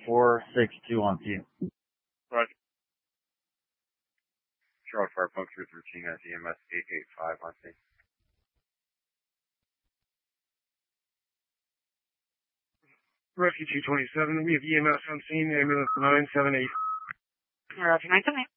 462 on P. Roger. Charlotte Fire Pump 313 has EMS 885 on scene. Rescue 227, we have EMS on scene, ambulance 978. Roger, 978.